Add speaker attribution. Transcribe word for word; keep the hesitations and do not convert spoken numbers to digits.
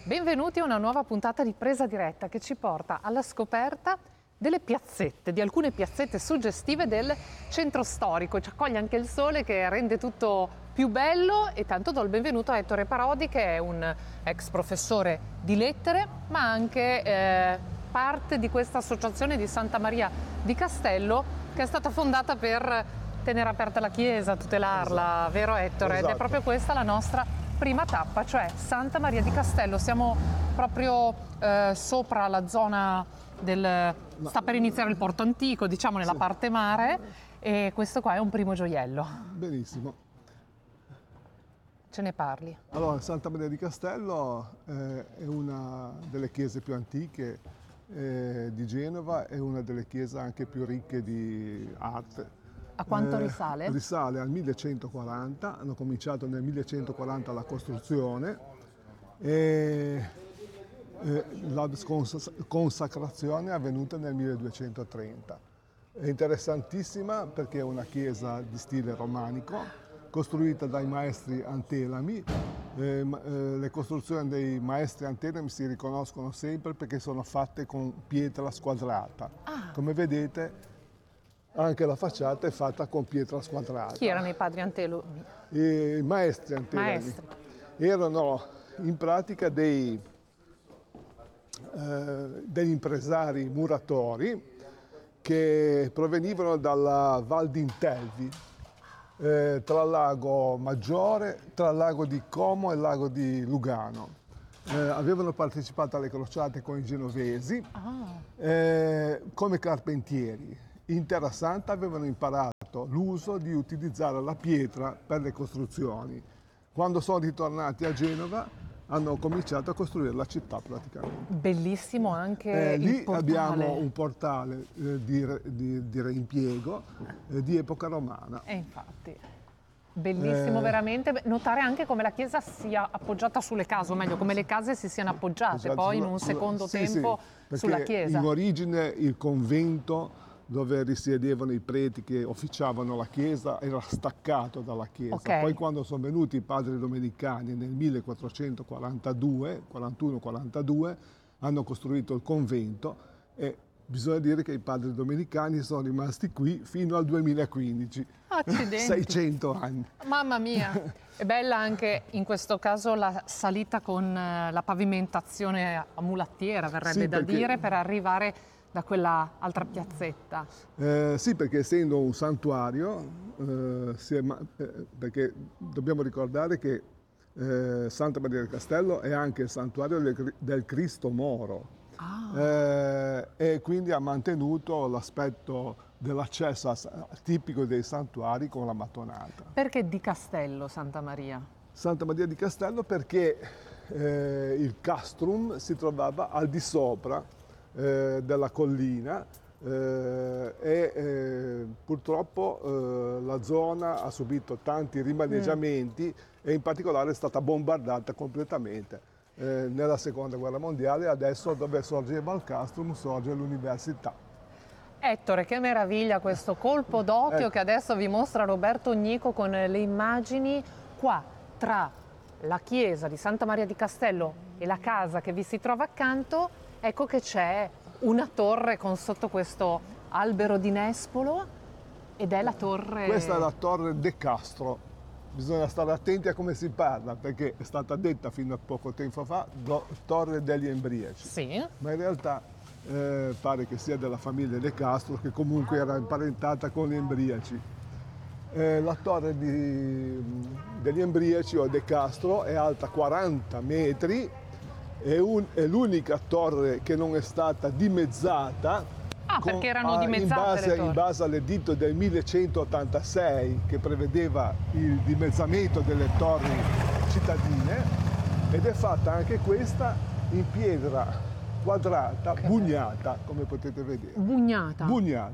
Speaker 1: Benvenuti a una nuova puntata di Presa Diretta che ci porta alla scoperta delle piazzette, di alcune piazzette suggestive del centro storico. Ci accoglie anche il sole che rende tutto più bello e tanto do il benvenuto a Ettore Parodi, che è un ex professore di lettere ma anche eh, parte di questa associazione di Santa Maria di Castello che è stata fondata per tenere aperta la chiesa, tutelarla, esatto. Vero Ettore? Esatto. Ed è proprio questa la nostra prima tappa, cioè Santa Maria di Castello. Siamo proprio eh, sopra la zona del... sta per iniziare il porto antico, diciamo nella sì. parte mare, e questo qua è un primo gioiello.
Speaker 2: Benissimo.
Speaker 1: Ce ne parli?
Speaker 2: Allora, Santa Maria di Castello eh, è una delle chiese più antiche eh, di Genova, è una delle chiese anche più ricche di arte.
Speaker 1: A quanto risale?
Speaker 2: Eh, risale al millecentoquaranta, hanno cominciato nel millecentoquaranta la costruzione e eh, la consacrazione è avvenuta nel milleduecentotrenta. È interessantissima perché è una chiesa di stile romanico, costruita dai maestri Antelami. Eh, eh, le costruzioni dei maestri Antelami si riconoscono sempre perché sono fatte con pietra squadrata. Ah. Come vedete, anche la facciata è fatta con pietra squadrata.
Speaker 1: Chi erano i padri Antelami?
Speaker 2: I maestri Antelami. Maestri. Erano in pratica dei, eh, degli impresari muratori che provenivano dalla Val d'Intelvi, eh, tra il lago Maggiore, tra il lago di Como e il lago di Lugano. Eh, avevano partecipato alle crociate con i genovesi ah. eh, come carpentieri. In Terra Santa avevano imparato l'uso di utilizzare la pietra per le costruzioni. Quando sono ritornati a Genova hanno cominciato a costruire la città praticamente.
Speaker 1: Bellissimo anche
Speaker 2: eh,
Speaker 1: il
Speaker 2: lì
Speaker 1: portale.
Speaker 2: Abbiamo un portale eh, di, di, di reimpiego eh, di epoca romana.
Speaker 1: E infatti, bellissimo eh, veramente. Notare anche come la chiesa sia appoggiata sulle case, o meglio come le case si siano appoggiate esatto, poi sulla, in un secondo sulla, tempo sì, sì, sulla chiesa.
Speaker 2: In origine il convento dove risiedevano i preti che officiavano la chiesa era staccato dalla chiesa. Okay. Poi quando sono venuti i padri domenicani nel millequattrocentoquarantadue, quarantuno quarantadue, hanno costruito il convento e bisogna dire che i padri domenicani sono rimasti qui fino al duemilaquindici.
Speaker 1: Accidenti.
Speaker 2: seicento anni.
Speaker 1: Mamma mia! È bella anche in questo caso la salita con la pavimentazione a mulattiera, verrebbe sì, da perché... dire, per arrivare da quella altra piazzetta.
Speaker 2: Eh, sì, perché essendo un santuario, eh, si è, eh, perché dobbiamo ricordare che eh, Santa Maria del Castello è anche il santuario del, del Cristo Moro ah. eh, e quindi ha mantenuto l'aspetto dell'accesso tipico dei santuari con la mattonata.
Speaker 1: Perché di Castello Santa Maria?
Speaker 2: Santa Maria di Castello perché eh, il castrum si trovava al di sopra Eh, della collina eh, e eh, purtroppo eh, la zona ha subito tanti rimaneggiamenti mm. e in particolare è stata bombardata completamente eh, nella seconda guerra mondiale. Adesso dove sorgeva il castrum sorge l'università.
Speaker 1: Ettore, che meraviglia questo colpo d'occhio ecco. Che adesso vi mostra Roberto Ognico con le immagini qua tra la chiesa di Santa Maria di Castello e la casa che vi si trova accanto. Ecco che c'è una torre con sotto questo albero di nespolo ed è la torre...
Speaker 2: Questa è la torre De Castro. Bisogna stare attenti a come si parla perché è stata detta fino a poco tempo fa torre degli Embriaci.
Speaker 1: Sì.
Speaker 2: Ma in realtà eh, pare che sia della famiglia De Castro che comunque era imparentata con gli Embriaci. Eh, la torre di, degli Embriaci o De Castro è alta quaranta metri. È, un, è l'unica torre che non è stata dimezzata.
Speaker 1: Ah, con, perché erano dimezzate
Speaker 2: in base,
Speaker 1: le torri.
Speaker 2: In base all'editto del millecentottantasei che prevedeva il dimezzamento delle torri cittadine ed è fatta anche questa in pietra quadrata, okay. bugnata, come potete vedere.
Speaker 1: Bugnata?
Speaker 2: Bugnata.